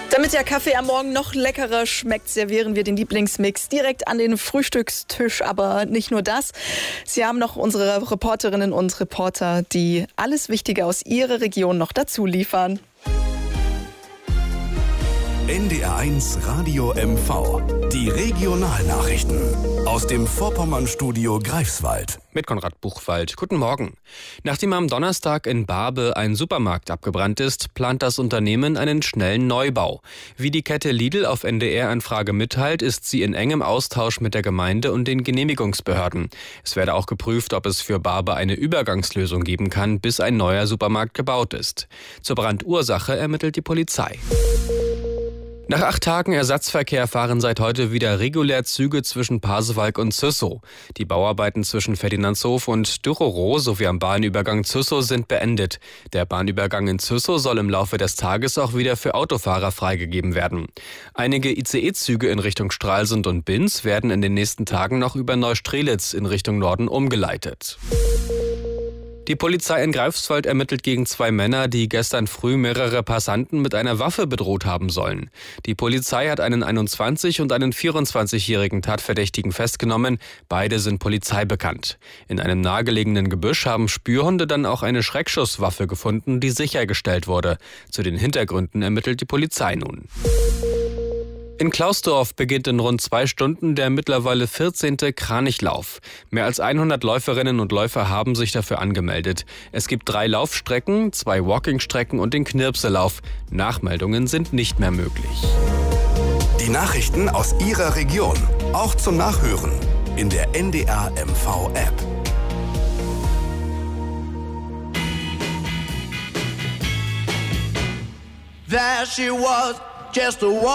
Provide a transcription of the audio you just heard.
Damit der Kaffee am Morgen noch leckerer schmeckt, servieren wir den Lieblingsmix direkt an den Frühstückstisch. Aber nicht nur das. Sie haben noch unsere Reporterinnen und Reporter, die alles Wichtige aus ihrer Region noch dazu liefern. NDR1 Radio MV. Die Regionalnachrichten aus dem Vorpommern-Studio Greifswald. Mit Konrad Buchwald. Guten Morgen. Nachdem am Donnerstag in Barbe ein Supermarkt abgebrannt ist, plant das Unternehmen einen schnellen Neubau. Wie die Kette Lidl auf NDR-Anfrage mitteilt, ist sie in engem Austausch mit der Gemeinde und den Genehmigungsbehörden. Es werde auch geprüft, ob es für Barbe eine Übergangslösung geben kann, bis ein neuer Supermarkt gebaut ist. Zur Brandursache ermittelt die Polizei. Nach 8 Tagen Ersatzverkehr fahren seit heute wieder regulär Züge zwischen Pasewalk und Züssow. Die Bauarbeiten zwischen Ferdinandshof und Dürorow sowie am Bahnübergang Züssow sind beendet. Der Bahnübergang in Züssow soll im Laufe des Tages auch wieder für Autofahrer freigegeben werden. Einige ICE-Züge in Richtung Stralsund und Binz werden in den nächsten Tagen noch über Neustrelitz in Richtung Norden umgeleitet. Die Polizei in Greifswald ermittelt gegen 2 Männer, die gestern früh mehrere Passanten mit einer Waffe bedroht haben sollen. Die Polizei hat einen 21- und einen 24-jährigen Tatverdächtigen festgenommen. Beide sind polizeibekannt. In einem nahegelegenen Gebüsch haben Spürhunde dann auch eine Schreckschusswaffe gefunden, die sichergestellt wurde. Zu den Hintergründen ermittelt die Polizei nun. In Klausdorf beginnt in rund 2 Stunden der mittlerweile 14. Kranichlauf. Mehr als 100 Läuferinnen und Läufer haben sich dafür angemeldet. Es gibt 3 Laufstrecken, 2 Walkingstrecken und den Knirpselauf. Nachmeldungen sind nicht mehr möglich. Die Nachrichten aus Ihrer Region, auch zum Nachhören in der NDR MV App. There she was, just a